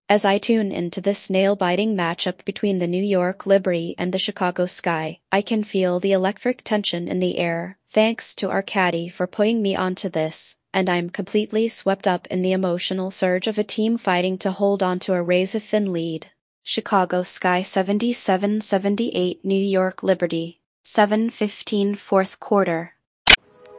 As I tune into this nail-biting matchup between the New York Liberty and the Chicago Sky, I can feel the electric tension in the air. Thanks to our caddy for putting me onto this, and I'm completely swept up in the emotional surge of a team fighting to hold on to a razor-thin lead. Chicago Sky 77-78 New York Liberty. 7:15 fourth quarter.